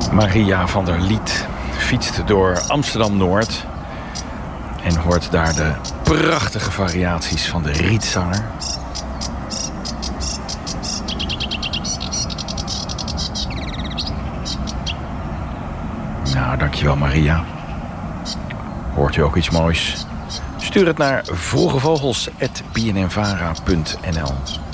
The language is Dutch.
Maria van der Liet fietst door Amsterdam-Noord en hoort daar de prachtige variaties van de rietzanger. Nou, dankjewel Maria. Hoort u ook iets moois? Stuur het naar vroegevogels@bnnvara.nl.